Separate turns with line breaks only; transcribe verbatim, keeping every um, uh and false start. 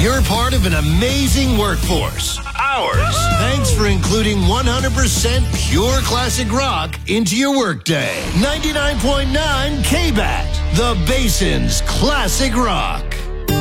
You're part of an amazing workforce. Ours. Thanks for including one hundred percent pure classic rock into your workday. ninety-nine point nine K B A T, the Basin's Classic Rock.